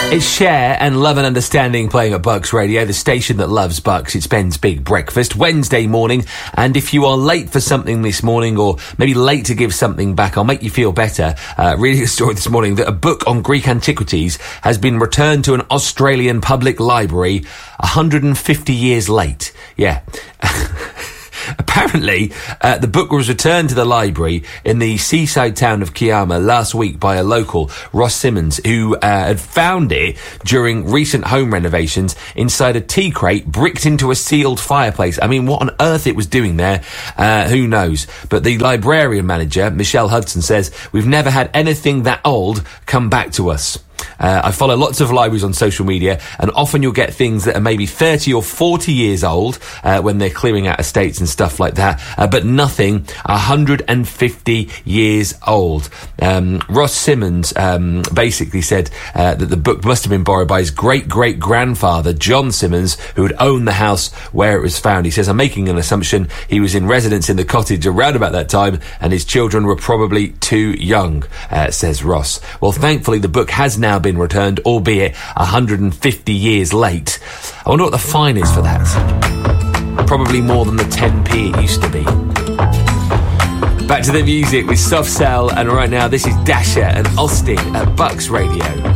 It's Cher and Love and Understanding playing at Bucks Radio, the station that loves Bucks. It's Ben's Big Breakfast, Wednesday morning. And if you are late for something this morning, or maybe late to give something back, I'll make you feel better. Reading a story this morning that a book on Greek antiquities has been returned to an Australian public library 150 years late. Yeah. Apparently, the book was returned to the library in the seaside town of Kiama last week by a local, Ross Simmons, who had found it during recent home renovations inside a tea crate bricked into a sealed fireplace. I mean, what on earth it was doing there, who knows? But the librarian manager, Michelle Hudson, says, "We've never had anything that old come back to us." I follow lots of libraries on social media, and often you'll get things that are maybe 30 or 40 years old when they're clearing out estates and stuff like that, but nothing 150 years old. Ross Simmons basically said that the book must have been borrowed by his great-great-grandfather, John Simmons, who had owned the house where it was found. He says, "I'm making an assumption he was in residence in the cottage around about that time, and his children were probably too young," says Ross. Well, thankfully, the book has now been returned, albeit 150 years late. I wonder what the fine is for that. Probably more than the 10p it used to be. Back to the music with Soft Cell, and right now this is Dasher and Austin at Bucks Radio.